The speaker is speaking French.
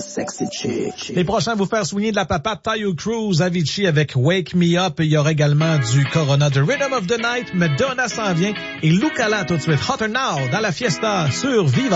Les prochains à vous faire soigner de la papate, Tayo Cruz, Avicii avec Wake Me Up. Il y aura également du Corona, de Rhythm of the Night, Madonna s'en vient et Lucala tout de suite. Hotter Now dans la fiesta sur Viva.